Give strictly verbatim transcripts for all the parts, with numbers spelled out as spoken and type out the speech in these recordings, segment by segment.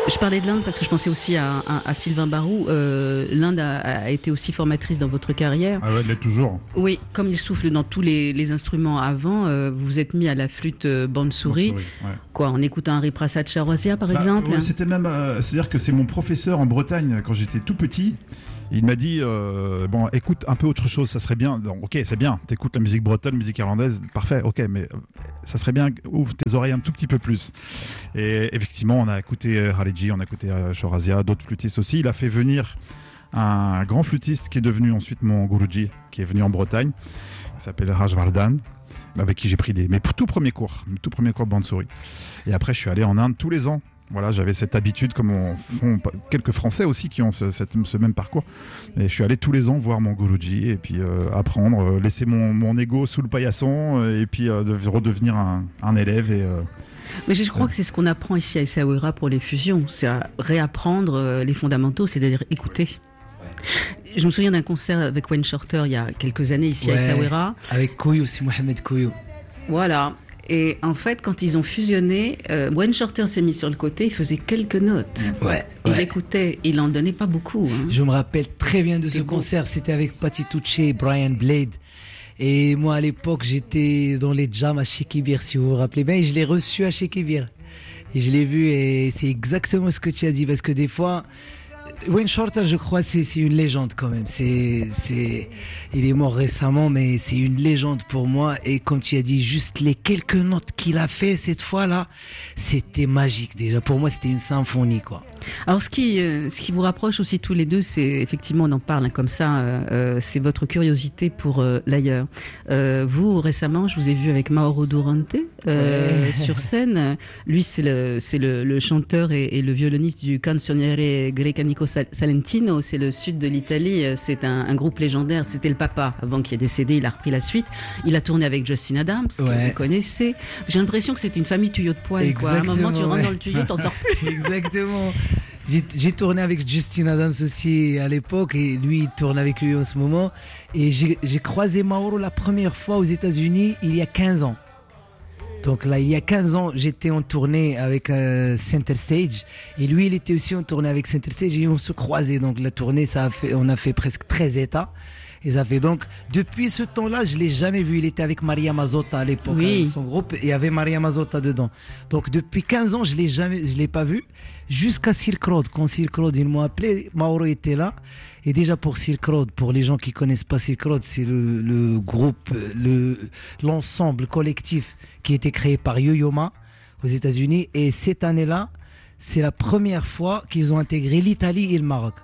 Je parlais de l'Inde parce que je pensais aussi à, à, à Sylvain Barou. Euh, L'Inde a, a été aussi formatrice dans votre carrière. Ah ouais, elle l'est toujours. Oui, comme il souffle dans tous les, les instruments avant, euh, vous vous êtes mis à la flûte euh, Bansuri. Ouais. Quoi, en écoutant Hari Prasad Chaurasia par bah, exemple. Ouais, c'était même, euh, c'est-à-dire que c'est mon professeur en Bretagne quand j'étais tout petit. Il m'a dit euh, bon, écoute un peu autre chose, ça serait bien. Donc, ok, c'est bien. T'écoutes la musique bretonne, musique irlandaise, parfait. Ok, mais euh, ça serait bien. Ouvre tes oreilles un tout petit peu plus. Et effectivement, on a écouté euh, Khalidji, on a écouté euh, Chaurasia, d'autres flûtistes aussi. Il a fait venir un grand flûtiste qui est devenu ensuite mon Guruji, qui est venu en Bretagne. Il s'appelle Raj Vardhan, avec qui j'ai pris des mes tout premiers cours, mes tout premiers cours de Bansuri. Et après, je suis allé en Inde tous les ans. Voilà, j'avais cette habitude, comme on font quelques Français aussi qui ont ce, cette, ce même parcours. Et je suis allé tous les ans voir mon Guruji et puis euh, apprendre, euh, laisser mon, mon ego sous le paillasson euh, et puis euh, de, redevenir un, un élève. Et, euh, Mais je crois euh, que c'est ce qu'on apprend ici à Essaouira pour les fusions, c'est à réapprendre euh, les fondamentaux, c'est-à-dire écouter. Je me souviens d'un concert avec Wayne Shorter il y a quelques années ici ouais, à Essaouira. Avec Kouyou, c'est Mohamed Kouyou. Voilà. Et en fait, quand ils ont fusionné, euh, Wayne Shorter s'est mis sur le côté, il faisait quelques notes. Ouais. Il ouais. écoutait, il en donnait pas beaucoup. Hein. Je me rappelle très bien de C'était ce beau. concert, c'était avec Patti Touche et Brian Blade. Et moi, à l'époque, j'étais dans les jams à Chekibir, si vous vous rappelez bien, et je l'ai reçu à Chekibir. Et je l'ai vu, et c'est exactement ce que tu as dit, parce que des fois, Wayne Shorter, je crois, c'est, c'est une légende quand même. C'est, c'est, il est mort récemment, mais c'est une légende pour moi. Et comme tu as dit, juste les quelques notes qu'il a fait cette fois-là, c'était magique déjà. Pour moi, c'était une symphonie, quoi. Alors, ce qui, euh, ce qui vous rapproche aussi tous les deux, c'est effectivement, on en parle hein, comme ça, euh, euh, c'est votre curiosité pour euh, l'ailleurs. Euh, vous, récemment, je vous ai vu avec Mauro Durante euh, ouais. sur scène. Lui, c'est le, c'est le, le chanteur et, et le violoniste du Canzoniere Grecanico Salentino. C'est le sud de l'Italie. C'est un, un groupe légendaire. C'était le papa avant qu'il ait décédé. Il a repris la suite. Il a tourné avec Justin Adams, ouais. que vous connaissez. J'ai l'impression que c'est une famille tuyau de poil. Quoi. À un moment, tu rentres ouais. dans le tuyau, t'en sors plus. Exactement. J'ai, j'ai tourné avec Justin Adams aussi à l'époque et lui il tourne avec lui en ce moment et j'ai, j'ai croisé Mauro la première fois aux États-Unis il y a quinze ans. Donc là il y a quinze ans j'étais en tournée avec euh, Center Stage et lui il était aussi en tournée avec Center Stage et on se croisait. Donc la tournée ça a fait, on a fait presque treize états. Et ça fait donc, depuis ce temps-là, je l'ai jamais vu. Il était avec Maria Mazzotta à l'époque, oui. avec son groupe, et il y avait Maria Mazzotta dedans. Donc depuis quinze ans, je l'ai jamais, je l'ai pas vu, jusqu'à Silk Road. Quand Silk Road, ils m'ont appelé, Mauro était là. Et déjà pour Silk Road, pour les gens qui connaissent pas Silk Road, c'est le, le groupe, le, l'ensemble collectif qui a été créé par Yo-Yo Ma aux États-Unis. Et cette année-là, c'est la première fois qu'ils ont intégré l'Italie et le Maroc.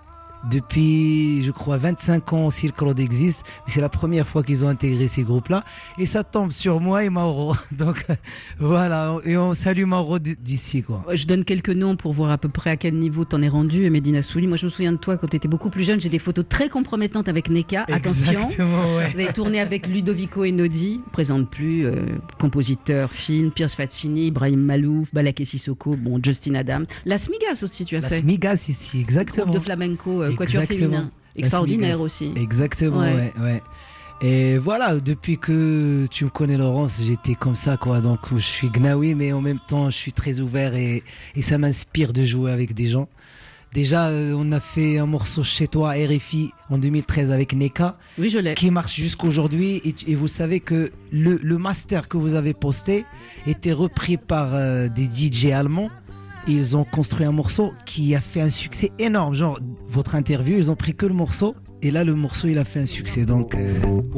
Depuis, je crois, vingt-cinq ans, Silk Road existe. C'est la première fois qu'ils ont intégré ces groupes-là. Et ça tombe sur moi et Mauro. Donc, voilà. Et on salue Mauro d'ici, quoi. Je donne quelques noms pour voir à peu près à quel niveau t'en es rendu, Medina Souli. Moi, je me souviens de toi quand t'étais beaucoup plus jeune. J'ai des photos très compromettantes avec Neka. Attention. Exactement, ouais. Vous avez tourné avec Ludovico Einaudi. Présente plus, euh, compositeur, film, Pierce Fazzini, Ibrahim Malouf, Balaké Sissoko, bon, Justin Adams. Las Migas aussi, tu as Las fait. Las Migas ici, exactement. Groupe de flamenco. Euh, Quatuor féminin, extraordinaire aussi. Exactement, ouais. ouais, ouais. Et voilà, depuis que tu me connais, Laurence, j'étais comme ça, quoi. Donc, je suis gnaoui, mais en même temps, je suis très ouvert et, et ça m'inspire de jouer avec des gens. Déjà, euh, on a fait un morceau chez toi, R F I, en deux mille treize avec Neka. Oui, je l'ai. Qui marche jusqu'aujourd'hui. Et, et vous savez que le, le master que vous avez posté était repris par euh, des D J allemands. Et ils ont construit un morceau qui a fait un succès énorme. Genre, votre interview, ils ont pris que le morceau. Et là, le morceau, il a fait un succès. Donc, euh...